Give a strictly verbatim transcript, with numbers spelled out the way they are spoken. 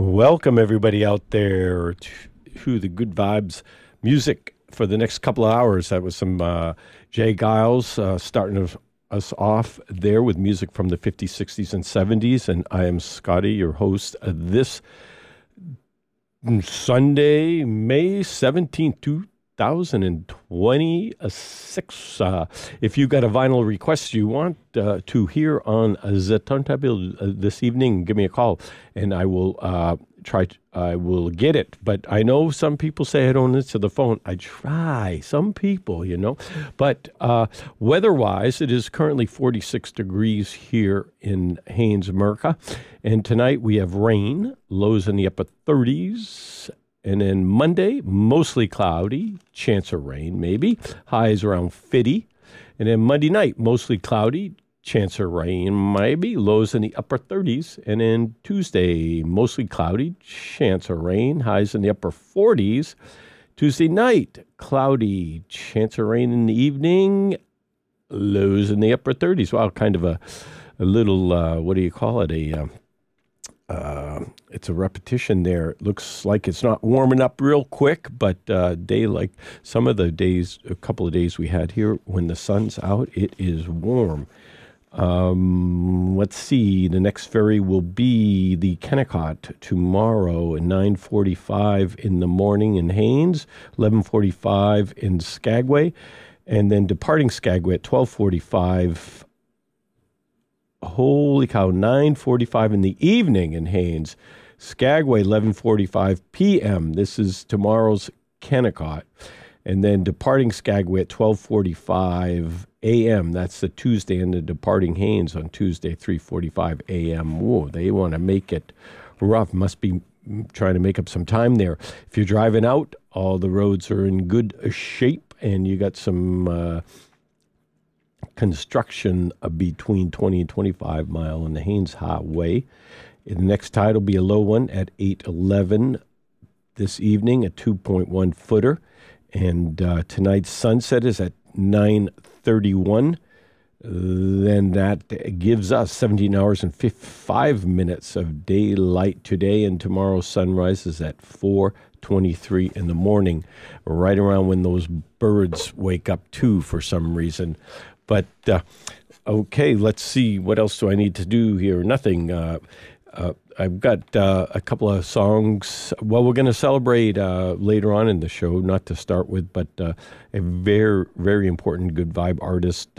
Welcome, everybody out there, to, to the Good Vibes music for the next couple of hours. That was some uh, Jay Giles uh, starting us us off there with music from the fifties, sixties, and seventies. And I am Scotty, your host of this Sunday, May seventeenth, two thousand twenty-six. Uh, if you got a vinyl request you want uh, to hear on the turntable uh, this evening, give me a call and I will uh, try. To, I will get it. But I know some people say I don't answer the phone. I try. Some people, you know. But uh, weather-wise, it is currently forty-six degrees here in Haynes, Merca. And tonight we have rain, lows in the upper thirties. And then Monday, mostly cloudy, chance of rain maybe, highs around fifty. And then Monday night, mostly cloudy, chance of rain maybe, lows in the upper thirties. And then Tuesday, mostly cloudy, chance of rain, highs in the upper forties. Tuesday night, cloudy, chance of rain in the evening, lows in the upper thirties. Wow, kind of a, a little, uh, what do you call it, a... Uh, Uh, it's a repetition there. It looks like it's not warming up real quick, but uh, day like some of the days, a couple of days we had here, when the sun's out, it is warm. Um, let's see. The next ferry will be the Kennecott tomorrow at nine forty-five in the morning in Haynes, eleven forty-five in Skagway, and then departing Skagway at twelve forty-five. Holy cow, nine forty-five in the evening in Haynes. Skagway, eleven forty-five p.m. This is tomorrow's Kennecott. And then departing Skagway at twelve forty-five a.m. That's the Tuesday, and the departing Haynes on Tuesday, three forty-five a.m. Whoa, they want to make it rough. Must be trying to make up some time there. If you're driving out, all the roads are in good shape, and you got some... Uh, construction between twenty and twenty-five mile on the Haynes Highway. The next tide will be a low one at eight eleven this evening, a two point one footer. And uh, tonight's sunset is at nine thirty-one. Then that gives us seventeen hours and five minutes of daylight today, and tomorrow's sunrise is at four twenty-three in the morning, right around when those birds wake up too for some reason. But, uh, okay, let's see. What else do I need to do here? Nothing. Uh, uh, I've got uh, a couple of songs. Well, we're going to celebrate uh, later on in the show, not to start with, but uh, a very, very important good vibe artist